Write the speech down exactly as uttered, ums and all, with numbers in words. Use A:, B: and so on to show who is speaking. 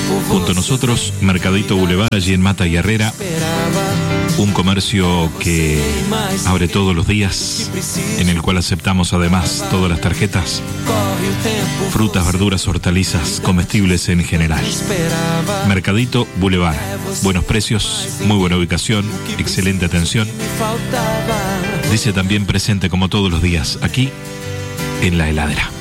A: Junto a nosotros, Mercadito Boulevard, allí en Mata y Herrera. Un comercio que abre todos los días, en el cual aceptamos además todas las tarjetas, frutas, verduras, hortalizas, comestibles en general. Mercadito Boulevard, buenos precios, muy buena ubicación, excelente atención. Dice también presente como todos los días, aquí en la heladera.